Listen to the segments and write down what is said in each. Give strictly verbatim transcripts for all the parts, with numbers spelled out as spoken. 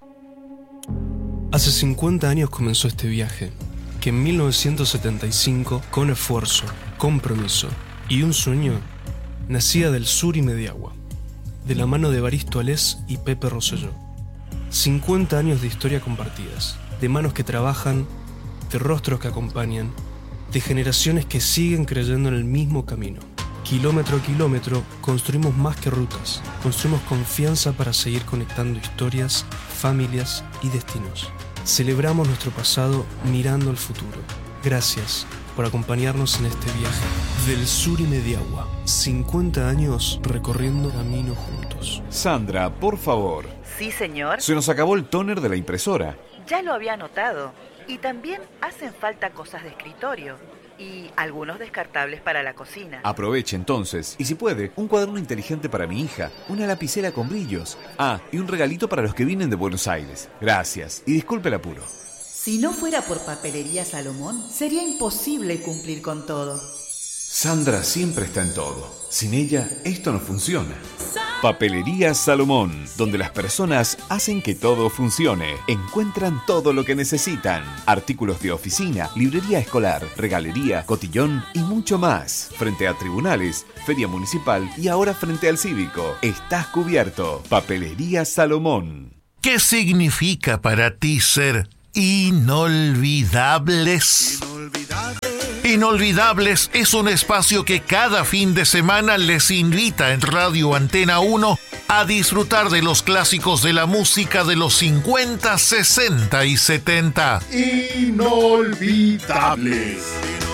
Hace cincuenta años comenzó este viaje, que en mil novecientos setenta y cinco, con esfuerzo, compromiso y un sueño, nacía del Sur y Mediagua, de la mano de Evaristo Alés y Pepe Rosselló. cincuenta años de historia compartidas, de manos que trabajan, de rostros que acompañan, de generaciones que siguen creyendo en el mismo camino. Kilómetro a kilómetro construimos más que rutas, construimos confianza para seguir conectando historias, familias y destinos. Celebramos nuestro pasado mirando al futuro. Gracias por acompañarnos en este viaje. Del Sur y Mediagua, cincuenta años recorriendo camino juntos. Sandra, por favor. Sí, señor. Se nos acabó el tóner de la impresora. Ya lo había notado. Y también hacen falta cosas de escritorio. Y algunos descartables para la cocina. Aproveche entonces, y si puede, un cuaderno inteligente para mi hija, una lapicera con brillos. Ah, y un regalito para los que vienen de Buenos Aires. Gracias, y disculpe el apuro. Si no fuera por Papelería Salomón, sería imposible cumplir con todo. Sandra siempre está en todo. Sin ella, esto no funciona. Papelería Salomón, donde las personas hacen que todo funcione. Encuentran todo lo que necesitan. Artículos de oficina, librería escolar, regalería, cotillón y mucho más. Frente a tribunales, feria municipal y ahora frente al cívico. Estás cubierto. Papelería Salomón. ¿Qué significa para ti ser inolvidables? Inolvidables. Inolvidables es un espacio que cada fin de semana les invita en Radio Antena uno a disfrutar de los clásicos de la música de los cincuenta, sesenta y setenta. Inolvidables.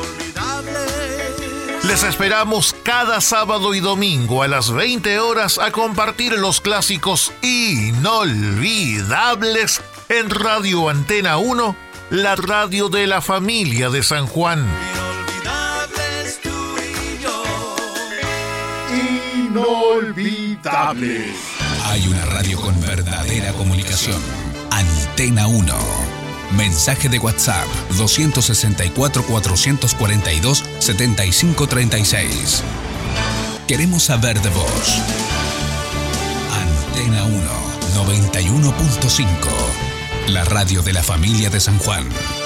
Les esperamos cada sábado y domingo a las veinte horas a compartir los clásicos inolvidables en Radio Antena uno, la radio de la familia de San Juan. Inolvidables tú y yo. Inolvidables. Hay una radio con verdadera comunicación. Antena uno. Mensaje de WhatsApp dos seis cuatro, cuatro cuatro dos, siete cinco tres seis. Queremos saber de vos. Antena uno, noventa y uno punto cinco. La radio de la familia de San Juan.